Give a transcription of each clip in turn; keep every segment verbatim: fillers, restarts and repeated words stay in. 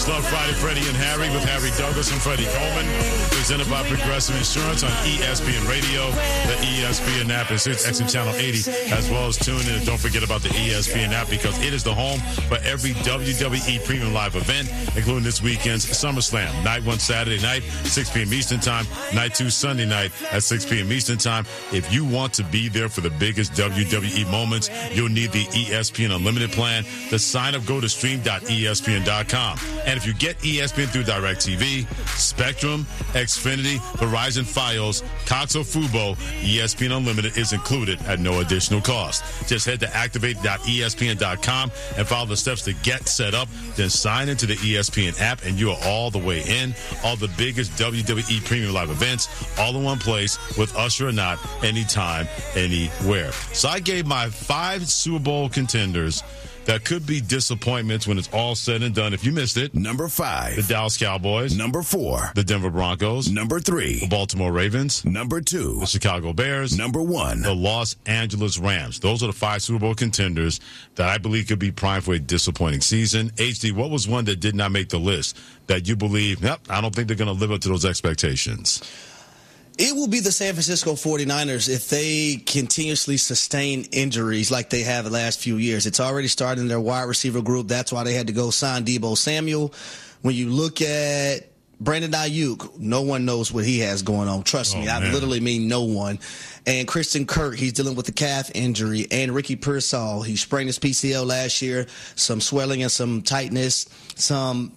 Love Friday, Freddie and Harry with Harry Douglas and Freddie Coleman. Presented by Progressive Insurance on E S P N Radio, the E S P N app, and Sirius X M Channel eighty, as well as tune in. And don't forget about the E S P N app because it is the home for every W W E Premium Live event, including this weekend's SummerSlam. Night one Saturday night, six p.m. Eastern Time. Night two Sunday night at six p.m. Eastern Time. If you want to be there for the biggest W W E moments, you'll need the E S P N Unlimited plan. To sign up, go to stream dot E S P N dot com. And if you get E S P N through DirecTV, Spectrum, Xfinity, Verizon Fios, Cox or Fubo, E S P N Unlimited is included at no additional cost. Just head to activate dot E S P N dot com and follow the steps to get set up. Then sign into the E S P N app and you are all the way in. All the biggest W W E Premium Live events, all in one place with Usher or not, anytime, anywhere. So I gave my five Super Bowl contenders that could be disappointments when it's all said and done. If you missed it, number five, the Dallas Cowboys. Number four, the Denver Broncos. Number three, the Baltimore Ravens. Number two, the Chicago Bears. Number one, the Los Angeles Rams. Those are the five Super Bowl contenders that I believe could be primed for a disappointing season. H D, what was one that did not make the list that you believe, yep, I don't think they're going to live up to those expectations? It will be the San Francisco forty-niners if they continuously sustain injuries like they have the last few years. It's already started in their wide receiver group. That's why they had to go sign Deebo Samuel. When you look at Brandon Ayuk, no one knows what he has going on. Trust oh, me, man. I literally mean no one. And Christian Kirk, he's dealing with a calf injury. And Ricky Pearsall, he sprained his P C L last year. Some swelling and some tightness, some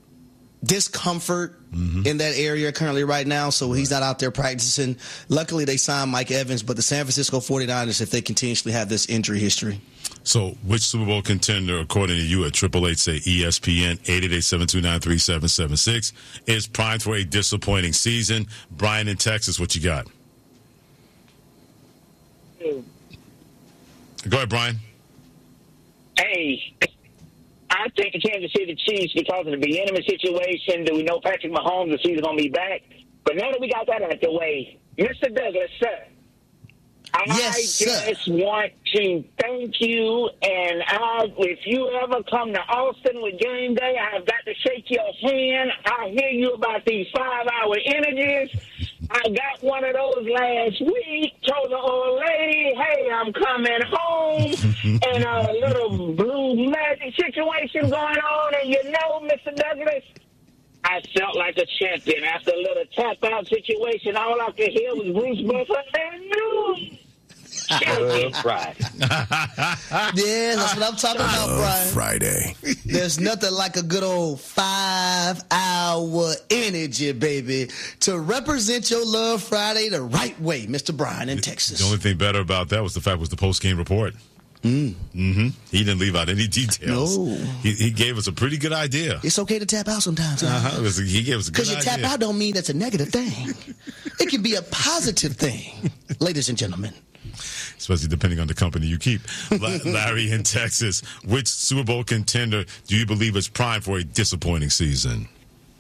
discomfort mm-hmm. in that area currently right now, so he's not out there practicing. Luckily, they signed Mike Evans, but the San Francisco forty-niners, if they continuously have this injury history. So which Super Bowl contender, according to you, at triple eight say E S P N, eight eight eight, seven two nine, three seven seven six, is primed for a disappointing season? Brian in Texas, what you got? Hey. Go ahead, Brian. Hey. I think the Kansas City Chiefs, because of the Bieniemy situation, do we know Patrick Mahomes is going to be back? But now that we got that out the way, Mister Douglas, sir, I yes, just sir. want to thank you. And I, if you ever come to Austin with game day, I've got to shake your hand. I hear you about these five-hour energies. I got one of those last week. Told the old lady, hey, I'm coming home. And a little blue magic situation going on. And you know, Mister Douglas, I felt like a champion. After a little tap-out situation, all I could hear was Bruce Buffer and you. Champion Friday. Yeah, that's what I'm talking about, Brian. Friday. There's nothing like a good old five-hour energy, baby, to represent your Love Friday the right way, Mister Brian in Texas. The only thing better about that was the fact was the post-game report. Mm. Mm-hmm. He didn't leave out any details. No. He, he gave us a pretty good idea. It's okay to tap out sometimes. Uh-huh. Was, he gave us a good idea. Because you tap out don't mean that's a negative thing. It can be a positive thing, ladies and gentlemen. Especially depending on the company you keep. Larry in Texas, which Super Bowl contender do you believe is primed for a disappointing season?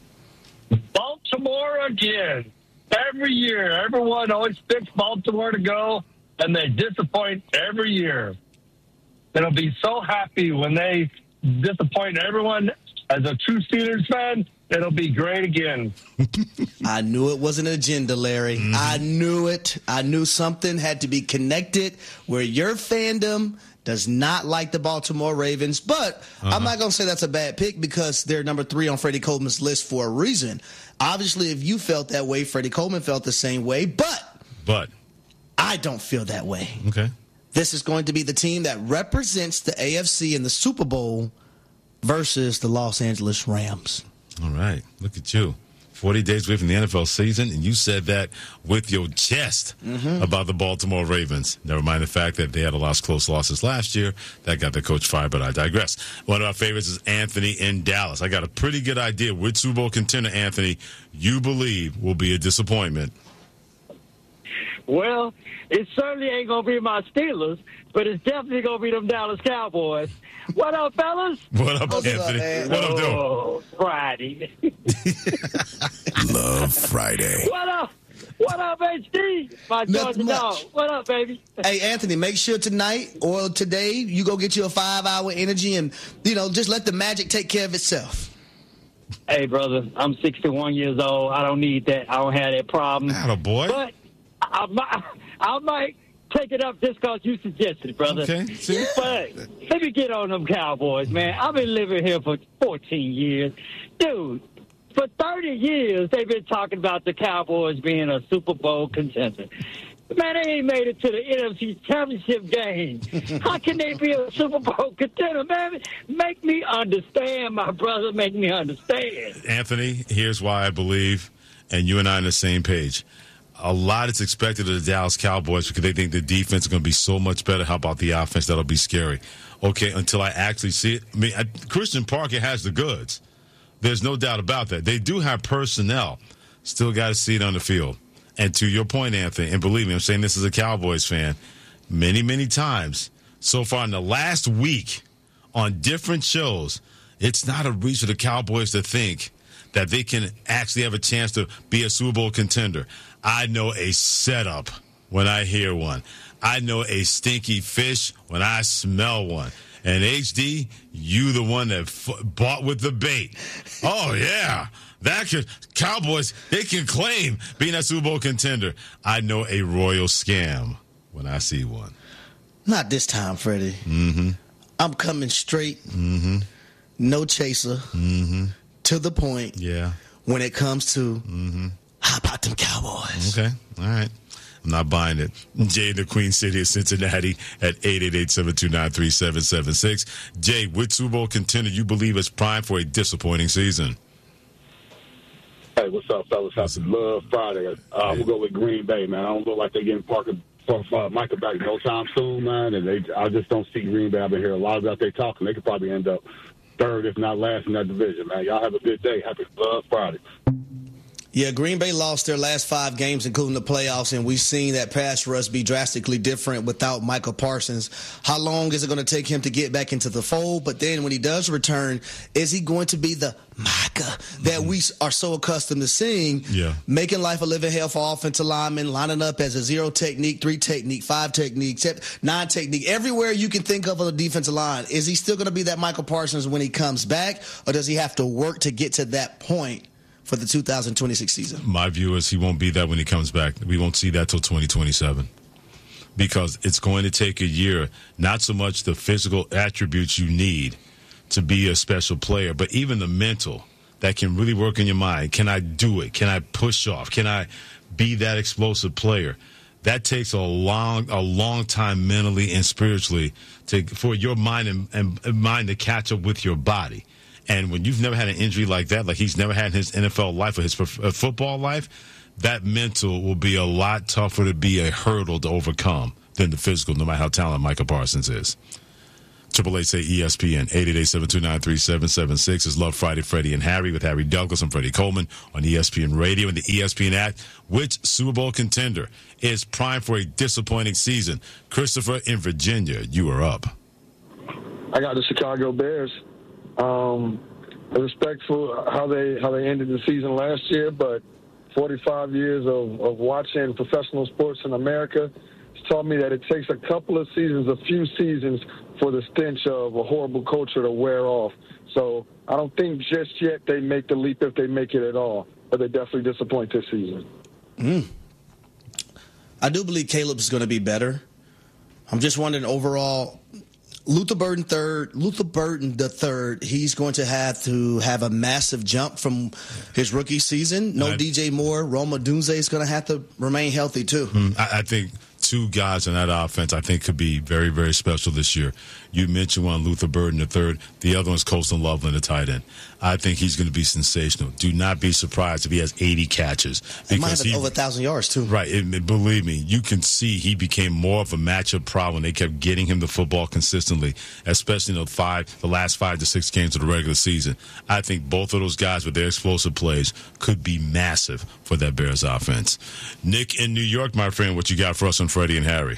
Baltimore again. Every year, everyone always picks Baltimore to go, and they disappoint every year. And I'll be so happy when they disappoint everyone. As a true Steelers fan, it'll be great again. I knew it was an agenda, Larry. Mm-hmm. I knew it. I knew something had to be connected where your fandom does not like the Baltimore Ravens. But uh-huh. I'm not going to say that's a bad pick because they're number three on Freddie Coleman's list for a reason. Obviously, if you felt that way, Freddie Coleman felt the same way. But, but I don't feel that way. Okay. This is going to be the team that represents the A F C in the Super Bowl versus the Los Angeles Rams. All right. Look at you. forty days away from the N F L season, and you said that with your chest mm-hmm. about the Baltimore Ravens. Never mind the fact that they had a lot of close losses last year. That got the coach fired, but I digress. One of our favorites is Anthony in Dallas. I got a pretty good idea which Super Bowl contender, Anthony, you believe will be a disappointment. Well, it certainly ain't going to be my Steelers, but it's definitely going to be them Dallas Cowboys. What up, fellas? What up, What's Anthony? up, what up, dude? Oh, Friday. Love Friday. What up? What up, H D? My Georgia dog. What up, baby? Hey, Anthony, make sure tonight or today you go get you a five-hour energy and, you know, just let the magic take care of itself. Hey, brother, I'm sixty-one years old. I don't need that. I don't have that problem. Attaboy. But I might, I might take it up just because you suggested it, brother. Okay. See? But let me get on them Cowboys, man. I've been living here for fourteen years. Dude, for thirty years, they've been talking about the Cowboys being a Super Bowl contender. Man, they ain't made it to the N F C Championship game. How can they be a Super Bowl contender, man? Make me understand, my brother. Make me understand. Anthony, here's why I believe, and you and I are on the same page. A lot is expected of the Dallas Cowboys because they think the defense is going to be so much better. How about the offense? That'll be scary. Okay, until I actually see it. I mean, I, Christian Parker has the goods. There's no doubt about that. They do have personnel. Still got to see it on the field. And to your point, Anthony, and believe me, I'm saying this as a Cowboys fan, many, many times so far in the last week on different shows, it's not a reach for the Cowboys to think that they can actually have a chance to be a Super Bowl contender. I know a setup when I hear one. I know a stinky fish when I smell one. And H D, you the one that f- bought with the bait. Oh, yeah. That could Cowboys, they can claim being a Super Bowl contender. I know a royal scam when I see one. Not this time, Freddie. Mm-hmm. I'm coming straight. Mm-hmm. No chaser. Mm-hmm. To the point. Yeah. When it comes to, mm-hmm. how about them Cowboys? Okay. All right. I'm not buying it. Jay in the Queen City of Cincinnati at eight eight eight, seven two nine, three seven seven six. Jay, which Super Bowl contender you believe is primed for a disappointing season? Hey, what's up, fellas? Happy Love Friday. Uh, I'm going to go with Green Bay, man. I don't look like they're getting Parker, uh, Michael back no time soon, man. And they, I just don't see Green Bay. I've been hearing a lot about they talking. They could probably end up third, if not last, in that division, man. Y'all have a good day. Happy Love Friday. Yeah, Green Bay lost their last five games, including the playoffs, and we've seen that pass rush be drastically different without Michael Parsons. How long is it going to take him to get back into the fold? But then when he does return, is he going to be the Micah that we are so accustomed to seeing, yeah. making life a living hell for offensive linemen, lining up as a zero technique, three technique, five technique, nine technique, everywhere you can think of on the defensive line? Is he still going to be that Michael Parsons when he comes back, or does he have to work to get to that point for the two thousand twenty-six season? My view is he won't be that when he comes back. We won't see that till twenty twenty-seven. Because it's going to take a year, not so much the physical attributes you need to be a special player, but even the mental that can really work in your mind. Can I do it? Can I push off? Can I be that explosive player? That takes a long, a long time mentally and spiritually to for your mind and, and mind to catch up with your body. And when you've never had an injury like that, like he's never had in his N F L life or his football life, that mental will be a lot tougher to be a hurdle to overcome than the physical, no matter how talented Michael Parsons is. Triple Eight say E S P N eight eight eight, seven two nine, three seven seven six is Love Friday, Freddie and Harry with Harry Douglas and Freddie Coleman on E S P N Radio and the E S P N app. Which Super Bowl contender is primed for a disappointing season? Christopher in Virginia, you are up. I got the Chicago Bears. Um, respectful how they how they ended the season last year, but forty-five years of, of watching professional sports in America has taught me that it takes a couple of seasons, a few seasons, for the stench of a horrible culture to wear off. So I don't think just yet they make the leap, if they make it at all, but they definitely disappoint this season. Mm. I do believe Caleb is going to be better. I'm just wondering overall, Luther Burden third, Luther Burden the third, he's going to have to have a massive jump from his rookie season. No D J Moore, Rome Odunze is going to have to remain healthy too. I, I think two guys in that offense I think could be very, very special this year. You mentioned one, Luther Burden the third. The other one's Colston Loveland, the tight end. I think he's going to be sensational. Do not be surprised if he has eighty catches. He might have he, over one thousand yards, too. Right. It, it, believe me, you can see he became more of a matchup problem. They kept getting him the football consistently, especially in the, five, the last five to six games of the regular season. I think both of those guys with their explosive plays could be massive for that Bears offense. Nick in New York, my friend, what you got for us on Freddie and Harry?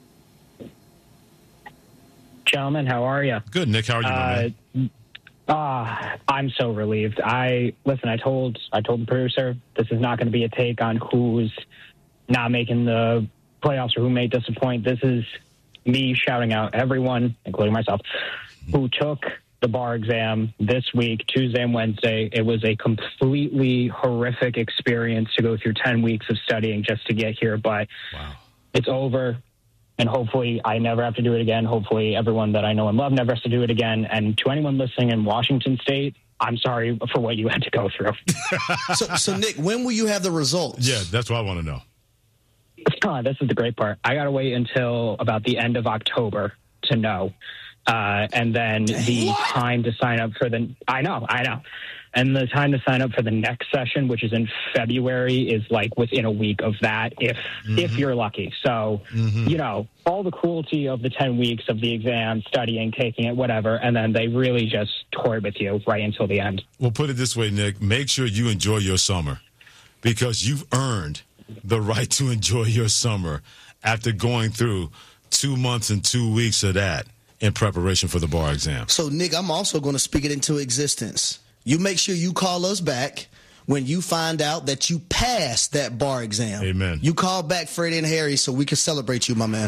Gentlemen, how are you? Good, Nick. How are you, uh, man? Uh, I'm so relieved. I listen. I told I told the producer this is not going to be a take on who's not making the playoffs or who may disappoint. This is me shouting out everyone, including myself, who took the bar exam this week, Tuesday and Wednesday. It was a completely horrific experience to go through ten weeks of studying just to get here, but wow. It's over, and hopefully I never have to do it again. Hopefully everyone that I know and love never has to do it again. And to anyone listening in Washington State, I'm sorry for what you had to go through. so, so, Nick, when will you have the results? Yeah, that's what I want to know. Uh, this is the great part. I got to wait until about the end of October to know. Uh, and then the what? time to sign up for the, I know, I know. And the time to sign up for the next session, which is in February, is like within a week of that, if mm-hmm. if you're lucky. So, mm-hmm. you know, all the cruelty of the ten weeks of the exam, studying, taking it, whatever, and then they really just toy with you right until the end. Well, put it this way, Nick. Make sure you enjoy your summer, because you've earned the right to enjoy your summer after going through two months and two weeks of that in preparation for the bar exam. So, Nick, I'm also going to speak it into existence. You make sure you call us back when you find out that you passed that bar exam. Amen. You call back Freddie and Harry so we can celebrate you, my man.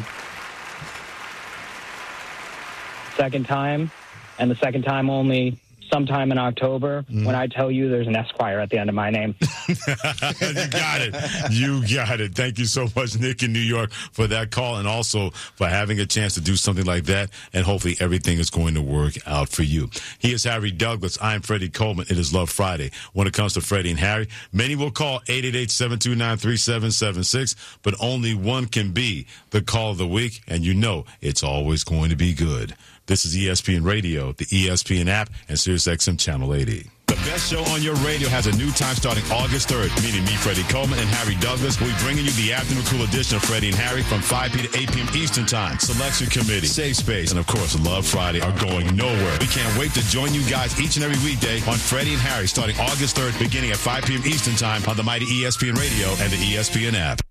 Second time, and the second time only sometime in October, mm. when I tell you there's an Esquire at the end of my name. You got it. You got it. Thank you so much, Nick in New York, for that call, and also for having a chance to do something like that. And hopefully everything is going to work out for you. He is Harry Douglas. I'm Freddie Coleman. It is Love Friday. When it comes to Freddie and Harry, many will call eight eight eight, seven two nine, three seven seven six, but only one can be the call of the week, and you know it's always going to be good. This is E S P N Radio, the E S P N app, and SiriusXM Channel eighty. The best show on your radio has a new time starting August third, meaning me, Freddie Coleman, and Harry Douglas. We'll be bringing you the afternoon cool edition of Freddie and Harry from five p.m. to eight p.m. Eastern Time. Selection Committee, Safe Space, and, of course, Love Friday are going nowhere. We can't wait to join you guys each and every weekday on Freddie and Harry starting August third, beginning at five p.m. Eastern Time on the mighty E S P N Radio and the E S P N app.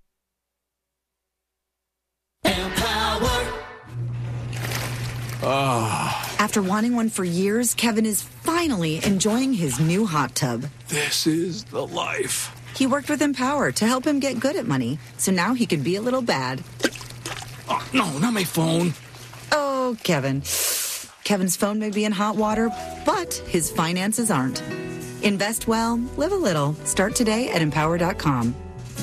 Oh. After wanting one for years, Kevin is finally enjoying his new hot tub. This is the life. He worked with Empower to help him get good at money, so now he can be a little bad. Oh, no, not my phone. Oh, Kevin. Kevin's phone may be in hot water, but his finances aren't. Invest well, live a little. Start today at empower dot com.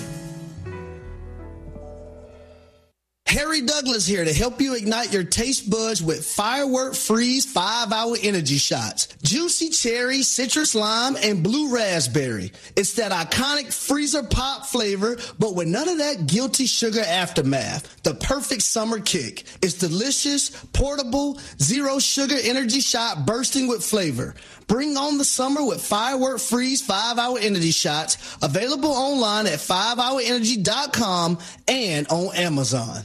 Harry Douglas here to help you ignite your taste buds with Firework Freeze five hour Energy Shots. Juicy cherry, citrus lime, and blue raspberry. It's that iconic freezer pop flavor, but with none of that guilty sugar aftermath. The perfect summer kick. It's delicious, portable, zero sugar energy shot bursting with flavor. Bring on the summer with Firework Freeze five hour Energy Shots. Available online at five hour energy dot com and on Amazon.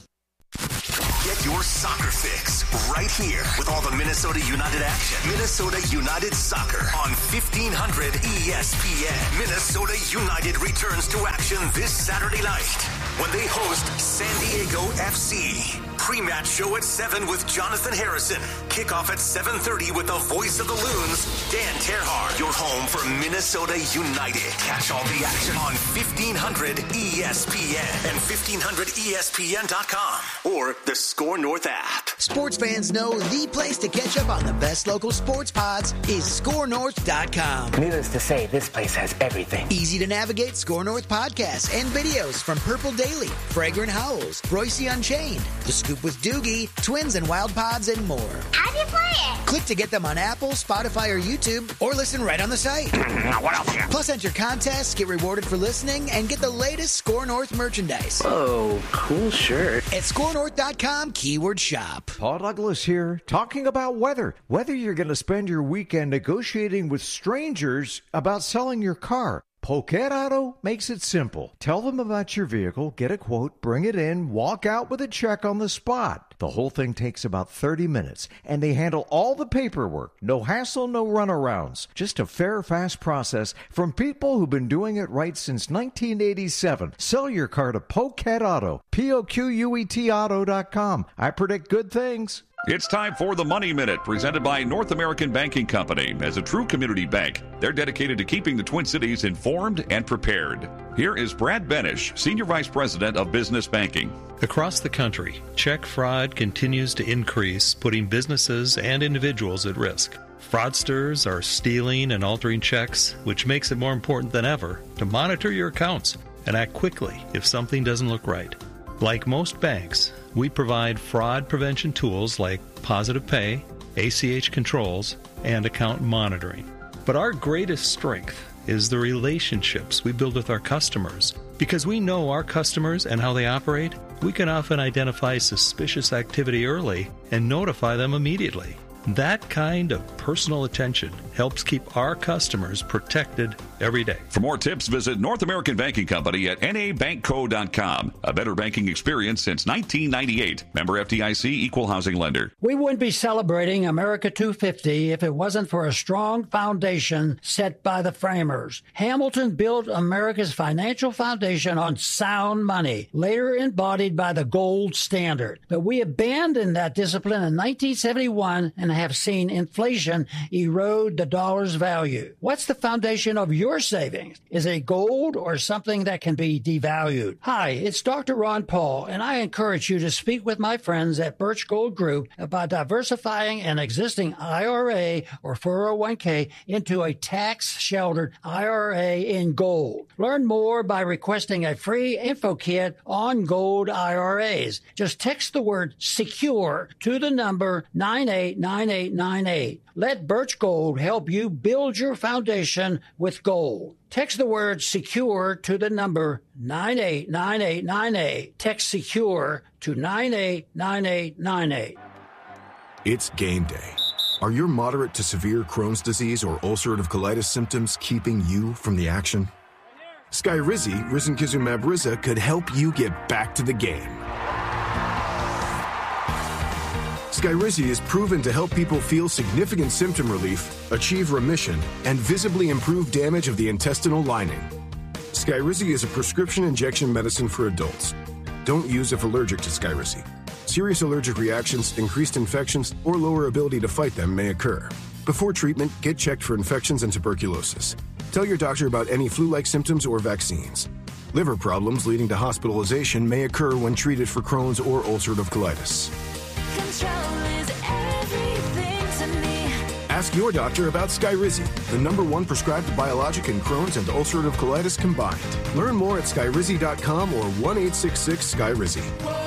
Get your soccer fix right here with all the Minnesota United action. Minnesota United Soccer on fifteen hundred E S P N. Minnesota United returns to action this Saturday night when they host San Diego F C. Pre-match show at seven with Jonathan Harrison. Kickoff at seven thirty with the voice of the Loons, Dan Terhar. Your home for Minnesota United. Catch all the action on fifteen hundred E S P N and fifteen hundred E S P N dot com or the Score North app. Sports fans know the place to catch up on the best local sports pods is score north dot com. Needless to say, this place has everything. Easy to navigate Score North podcasts and videos from Purple Daily, Fragrant Howls, Royce Unchained, The Scoop with Doogie, Twins and Wild Pods, and more. How do you play it? Click to get them on Apple, Spotify, or YouTube, or listen right on the site. What else? Plus, enter contests, get rewarded for listening, and get the latest Score North merchandise. Oh, cool shirt. At score north dot com, keyword shop. Paul Douglas here, talking about weather. Whether you're going to spend your weekend negotiating with strangers about selling your car, Poquet Auto makes it simple. Tell them about your vehicle, get a quote, bring it in, walk out with a check on the spot. The whole thing takes about thirty minutes, and they handle all the paperwork. No hassle, no runarounds. Just a fair, fast process from people who've been doing it right since nineteen eighty-seven. Sell your car to Poquet Auto, P O Q U E T auto dot com. I predict good things. It's time for the Money Minute, presented by North American Banking Company. As a true community bank, they're dedicated to keeping the Twin Cities informed and prepared. Here is Brad Benish, Senior Vice President of Business Banking. Across the country, check fraud continues to increase, putting businesses and individuals at risk. Fraudsters are stealing and altering checks, which makes it more important than ever to monitor your accounts and act quickly if something doesn't look right. Like most banks, we provide fraud prevention tools like Positive Pay, A C H controls, and account monitoring. But our greatest strength is the relationships we build with our customers. Because we know our customers and how they operate, we can often identify suspicious activity early and notify them immediately. That kind of personal attention helps keep our customers protected every day. For more tips, visit North American Banking Company at N A bank co dot com. A better banking experience since nineteen ninety-eight. Member F D I C, Equal Housing Lender. We wouldn't be celebrating America two fifty if it wasn't for a strong foundation set by the framers. Hamilton built America's financial foundation on sound money, later embodied by the gold standard. But we abandoned that discipline in nineteen seventy-one and have seen inflation erode the dollar's value. What's the foundation of your savings? Is it gold or something that can be devalued? Hi, it's Doctor Ron Paul, and I encourage you to speak with my friends at Birch Gold Group about diversifying an existing I R A or four oh one k into a tax-sheltered I R A in gold. Learn more by requesting a free info kit on gold I R As. Just text the word SECURE to the number nine eight nine eight nine eight. Let Birch Gold help you build your foundation with gold. Text the word SECURE to the number nine eight nine eight nine eight. Text SECURE to nine eight nine eight nine eight. It's game day. Are your moderate to severe Crohn's disease or ulcerative colitis symptoms keeping you from the action? Skyrizi, risankizumab Riza, could help you get back to the game. Skyrizi is proven to help people feel significant symptom relief, achieve remission, and visibly improve damage of the intestinal lining. Skyrizi is a prescription injection medicine for adults. Don't use if allergic to Skyrizi. Serious allergic reactions, increased infections, or lower ability to fight them may occur. Before treatment, get checked for infections and tuberculosis. Tell your doctor about any flu-like symptoms or vaccines. Liver problems leading to hospitalization may occur when treated for Crohn's or ulcerative colitis. Ask your doctor about Skyrizi, the number one prescribed biologic in Crohn's and ulcerative colitis combined. Learn more at skyrizi dot com or one eight six six Skyrizi.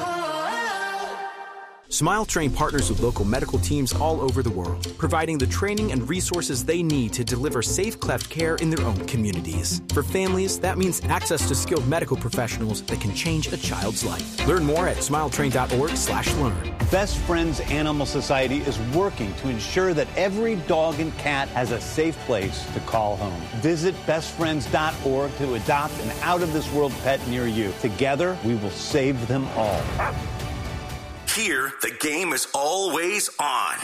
SmileTrain partners with local medical teams all over the world, providing the training and resources they need to deliver safe cleft care in their own communities. For families, that means access to skilled medical professionals that can change a child's life. Learn more at smiletrain dot org slash learn. Best Friends Animal Society is working to ensure that every dog and cat has a safe place to call home. Visit best friends dot org to adopt an out-of-this-world pet near you. Together, we will save them all. Here, the game is always on.